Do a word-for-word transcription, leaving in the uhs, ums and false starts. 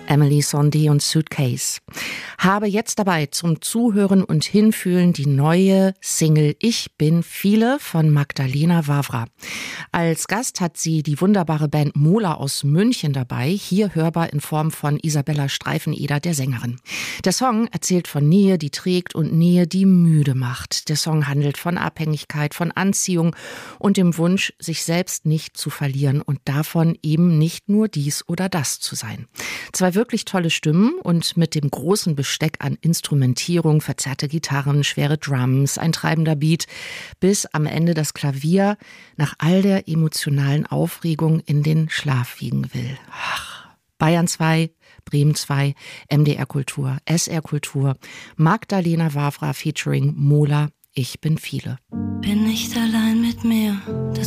Emily Sondé und Suitcase. Habe jetzt dabei zum Zuhören und Hinfühlen die neue Single Ich bin viele von Magdalena Wawra. Als Gast hat sie die wunderbare Band Mola aus München dabei, hier hörbar in Form von Isabella Streifeneder, der Sängerin. Der Song erzählt von Nähe, die trägt, und Nähe, die müde macht. Der Song handelt von Abhängigkeit, von Anziehung und dem Wunsch, sich selbst nicht zu verlieren und davon eben nicht nur dies oder das zu sein. Zwei wirklich tolle Stimmen und mit dem großen Besteck an Instrumentierung, verzerrte Gitarren, schwere Drums, ein treibender Beat, bis am Ende das Klavier nach all der emotionalen Aufregung in den Schlaf wiegen will. Ach, Bayern zwei, Bremen zwei, M D R Kultur, S R Kultur, Magdalena Wawra featuring Mola, Ich bin viele. Bin nicht allein mit mir. Das